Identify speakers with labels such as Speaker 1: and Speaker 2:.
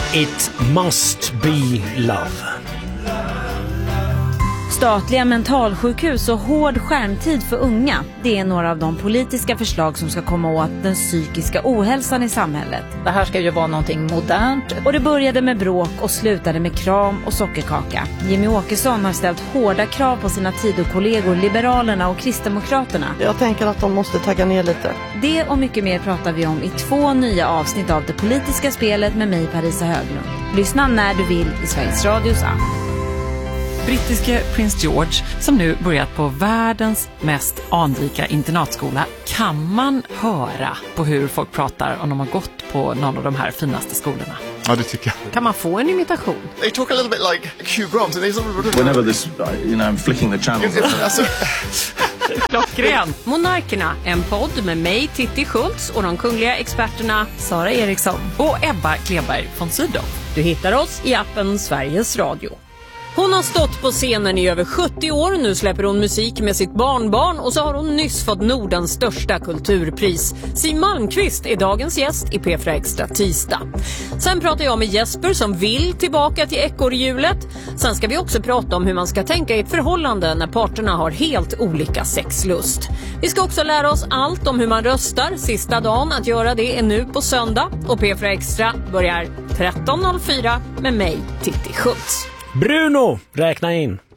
Speaker 1: It must be love.
Speaker 2: Statliga mentalsjukhus och hård skärmtid för unga, det är några av de politiska förslag som ska komma åt den psykiska ohälsan i samhället.
Speaker 3: Det här ska ju vara någonting modernt.
Speaker 2: Och det började med bråk och slutade med kram och sockerkaka. Jimmy Åkesson har ställt hårda krav på sina Tidökollegor Liberalerna och Kristdemokraterna.
Speaker 4: Jag tänker att de måste tagga ner lite.
Speaker 2: Det och mycket mer pratar vi om i 2 nya avsnitt av Det politiska spelet med mig, Parisa Höglund. Lyssna när du vill i Sveriges Radios app.
Speaker 5: Brittiske prins George, som nu börjat på världens mest anrika internatskola, kan man höra på hur folk pratar om de har gått på någon av de här finaste skolorna.
Speaker 6: Ja, det tycker jag.
Speaker 3: Kan man få en imitation?
Speaker 6: They talk a little bit like Hugh Grant. And
Speaker 7: whenever this, I'm flicking the channels.
Speaker 5: Klockren!
Speaker 3: Monarkerna, en podd med mig, Titti Schultz, och de kungliga experterna
Speaker 2: Sara Eriksson
Speaker 5: och Ebba Kleberg von Sydow.
Speaker 3: Du hittar oss i appen Sveriges Radio. Hon har stått på scenen i över 70 år, nu släpper hon musik med sitt barnbarn och så har hon nyss fått Nordens största kulturpris. Siw Malmkvist är dagens gäst i P4 Extra tisdag. Sen pratar jag med Jesper som vill tillbaka till ekorrhjulet. Sen ska vi också prata om hur man ska tänka i ett förhållande när parterna har helt olika sexlust. Vi ska också lära oss allt om hur man röstar. Sista dagen att göra det är nu på söndag och P4 Extra börjar 13.04 med mig, Titti Schultz.
Speaker 1: Bruno, räkna in.